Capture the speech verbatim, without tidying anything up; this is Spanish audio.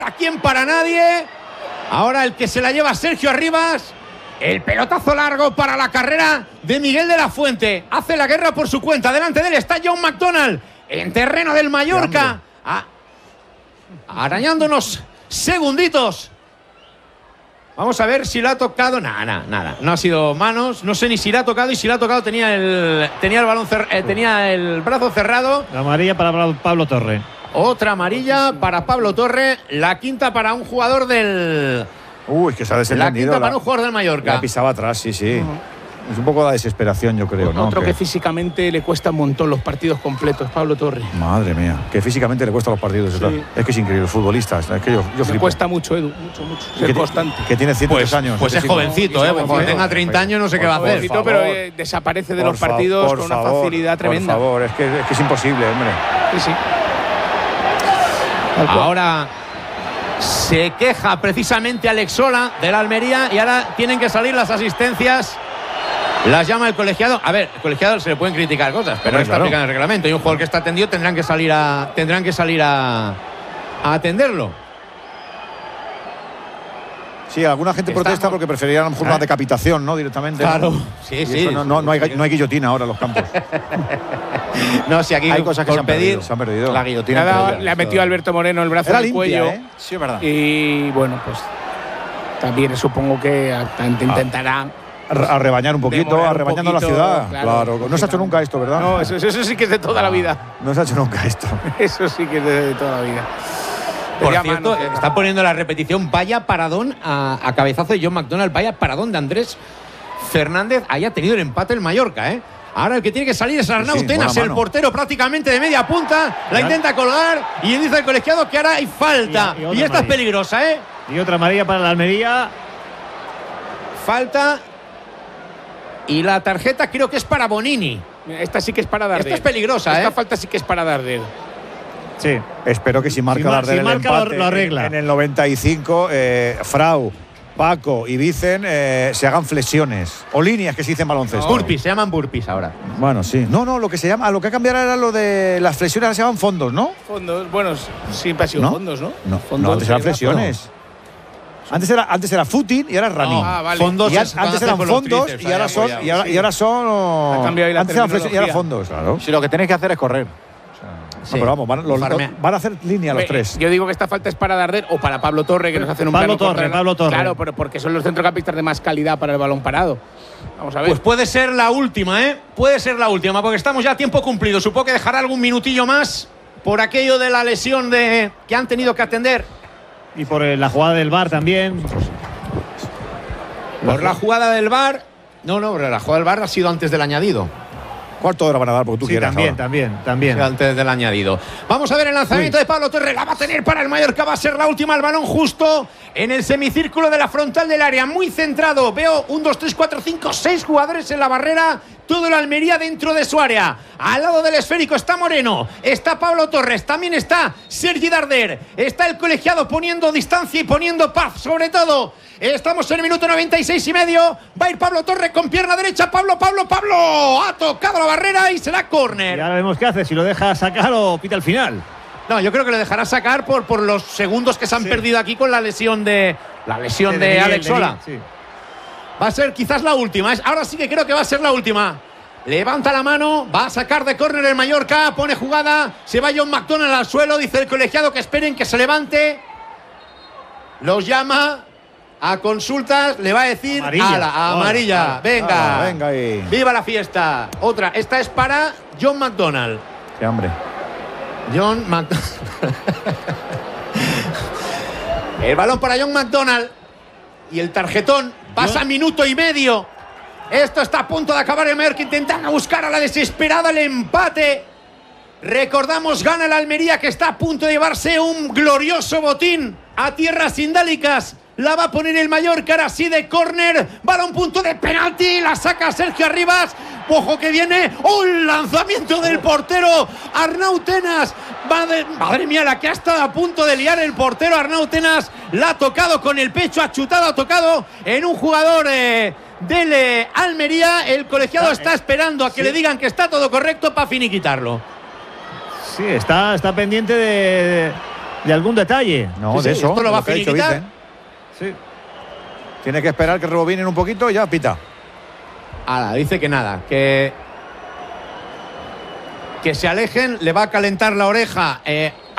Aquí en para nadie. Ahora el que se la lleva Sergio Arribas. El pelotazo largo para la carrera de Miguel de la Fuente. Hace la guerra por su cuenta. Delante de él está John McDonald. En terreno del Mallorca. A, arañando unos segunditos. Vamos a ver si le ha tocado. Nada, nada, nada. No ha sido manos. No sé ni si le ha tocado. Y si le ha tocado tenía el, tenía el, balón cer, eh, tenía el brazo cerrado. La amarilla para Pablo Torre. Otra amarilla para Pablo Torre. La quinta para un jugador del... Uy, que se ha desentendido. La quinta para un jugador del Mallorca. La pisaba atrás, sí, sí. Uh-huh. Es un poco la desesperación, yo creo, ¿no? Otro que, que físicamente le cuesta un montón los partidos completos, Pablo Torre. Madre mía, que físicamente le cuesta los partidos. Sí. Es que es increíble, los futbolistas. Es que yo, yo le cuesta mucho, Edu, mucho, mucho. Ser que, constante. Que tiene ciento tres pues, años. Pues es jovencito, ¿eh? Cuando tenga treinta años no sé qué va a hacer. Jovencito, pero eh, desaparece de los partidos con una favor, facilidad tremenda. Por favor, es que es, que es imposible, hombre. Sí, sí. Ahora se queja precisamente Alex Sola de la Almería y ahora tienen que salir las asistencias. Las llama el colegiado. A ver, el colegiado se le pueden criticar cosas, pero no está claro. aplicando el reglamento. Y un jugador que está atendido tendrán que salir a tendrán que salir a, a atenderlo. Sí, alguna gente Estamos. protesta porque preferirían a lo mejor una decapitación, ¿no? Directamente. Claro, ¿no? sí, Y sí. No, no, no, hay, no hay guillotina ahora en los campos. No, si aquí hay cosas que por se han, pedir, perdido, se han perdido. La guillotina. Nada, le ha metido a Alberto Moreno el brazo Era en el limpia, cuello. ¿eh? Sí, es verdad. Y bueno, pues también supongo que intentará. A rebañar un poquito, a rebañando la ciudad. Claro, claro. No se ha hecho nunca esto, ¿verdad? No, eso, eso sí que es de toda la vida. No se ha hecho nunca esto. Eso sí que es de, de toda la vida. Por Pero cierto, mano, está poniendo la repetición. Vaya paradón a, a cabezazo de John McDonald. Vaya paradón de Andrés Fernández. Ahí ha tenido el empate el Mallorca, ¿eh? Ahora el que tiene que salir es Arnau sí, Tenas, el portero prácticamente de media punta. La ya. intenta colgar y dice el colegiado que ahora hay falta. Y, y, y, y esta es peligrosa, ¿eh? Y otra amarilla para la Almería. Falta. Y la tarjeta creo que es para Bonini. Esta sí que es para dar. Esta es peligrosa, Esta ¿eh? falta sí que es para dar dedo. Sí. Espero que si marca Si mar- Darder si el marca empate lo- lo arregla. En, en el noventa y cinco, eh, Frau, Paco y Vicen eh, se hagan flexiones o líneas que se dicen baloncesto. No. Burpees, se llaman burpees ahora. Bueno, sí. No, no, lo que se llama, lo que ha cambiado era lo de las flexiones, ahora se llaman fondos, ¿no? Fondos, bueno, siempre ha sido ¿No? fondos, ¿no? No, Fondos, no antes eran eh, flexiones. Antes era, antes era footing y ahora es running. Ah, vale. Fondos Y an- es- van a antes hacer eran por los fondos tríceps, y ahora ahí son apoyados, y ahora, sí. y ahora son Ha cambiado ahí la antes eran flexiones y ahora terminología. fondos, claro. Si lo que tenéis que hacer es correr. No, pero vamos, van, los- Farmea. van a hacer línea los Eh, tres. Yo digo que esta falta es para Darder o para Pablo Torre, que nos hacen un Pablo plano Torre, contra- Pablo Torre. Claro, pero porque son los centrocampistas de más calidad para el balón parado. Vamos a ver. Pues puede ser la última, ¿eh? Puede ser la última, porque estamos ya a tiempo cumplido. Supongo que dejará algún minutillo más por aquello de la lesión de que han tenido que atender. Y por eh, la jugada del V A R también. Por la jugada del V A R. No, no, la jugada del V A R ha sido antes del añadido. Cuarto de hora van a dar porque tú Sí, quieras. también, ahora. también, también. Antes del añadido. Vamos a ver el lanzamiento de Pablo Torre. La va a tener para el Mallorca. Va a ser la última. El balón justo en el semicírculo de la frontal del área. Muy centrado. Veo un, dos, tres, cuatro, cinco, seis jugadores en la barrera. Todo el Almería dentro de su área. Al lado del esférico está Moreno. Está Pablo Torres. También está Sergi Darder. Está el colegiado poniendo distancia y poniendo paz. Sobre todo. Estamos en el minuto noventa y seis y medio. Va a ir Pablo Torres con pierna derecha. Pablo, Pablo, Pablo. Ha tocado la barrera y será Y córner. ahora vemos qué hace, si lo deja sacar o pita al final. No, yo creo que le dejará sacar por, por los segundos que se han Sí. perdido aquí con la lesión de la lesión Sí, de, Miguel, Alex Sola. Miguel, sí. Va a ser quizás la última. Es- Ahora sí que creo que va a ser la última. Levanta la mano, va a sacar de córner el Mallorca, pone jugada, se va John McDonald al suelo, dice el colegiado que esperen que se levante. Los llama a consultas, le va a decir Amarilla. ala, a amarilla, Ala, venga. ala, venga ahí. Viva la fiesta. Otra, esta es para John McDonald. Sí, hombre. John McDonald. El balón para John McDonald. Y el tarjetón pasa John- minuto y medio. Esto está a punto de acabar el Mallorca intentando buscar a la desesperada el empate. Recordamos, gana el Almería que está a punto de llevarse un glorioso botín a tierras sindálicas. La va a poner el Mallorca ahora sí de córner. Balón punto de penalti. La saca Sergio Arribas. Ojo que viene. Un lanzamiento del portero Arnau Tenas. Madre, madre mía, la que ha estado a punto de liar el portero Arnau Tenas. La ha tocado con el pecho, ha chutado, ha tocado en un jugador eh, del eh, Almería. El colegiado está esperando a que sí. le digan que está todo correcto para finiquitarlo. Sí, está, está pendiente de, de algún detalle. No, Sí, de sí, eso. esto lo de va a que ha dicho finiquitar. Vicen. Sí. Tiene que esperar que rebobinen un poquito y ya pita. Ahora, dice que nada, que. Que se alejen, le va a calentar la oreja eh,